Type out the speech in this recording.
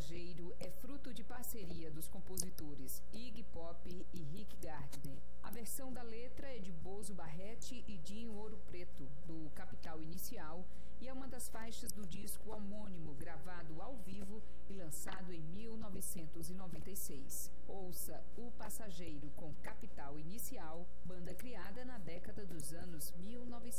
Passageiro é fruto de parceria dos compositores Iggy Pop e Rick Gardner. A versão da letra é de Bozo Barrete e Dinho Ouro Preto, do Capital Inicial, e é uma das faixas do disco homônimo, gravado ao vivo e lançado em 1996. Ouça O Passageiro com Capital Inicial, banda criada na década dos anos 1990.